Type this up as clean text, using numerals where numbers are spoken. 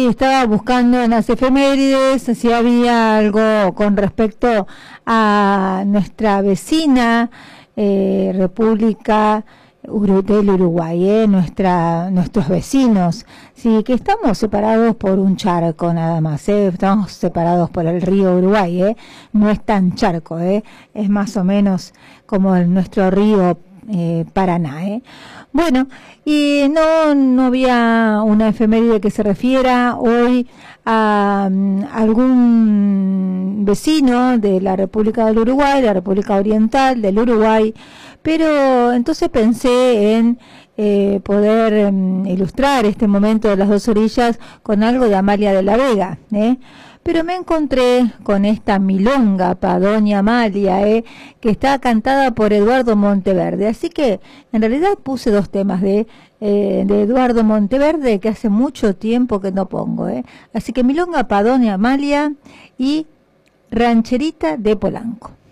hoy estaba buscando en las efemérides si había algo con respecto a nuestra vecina República del Uruguay, nuestros vecinos, sí, que estamos separados por un charco nada más, estamos separados por el río Uruguay, no es tan charco, es más o menos como nuestro río Paraná. Bueno, y no había una efeméride que se refiera hoy a algún vecino de la República del Uruguay, la República Oriental del Uruguay, pero entonces pensé en poder ilustrar este momento de las dos orillas con algo de Amalia de la Vega, pero me encontré con esta milonga pa' Doña Amalia, que está cantada por Eduardo Monteverde, así que en realidad puse dos temas de Eduardo Monteverde que hace mucho tiempo que no pongo, así que milonga pa' Doña Amalia y Rancherita de Polanco.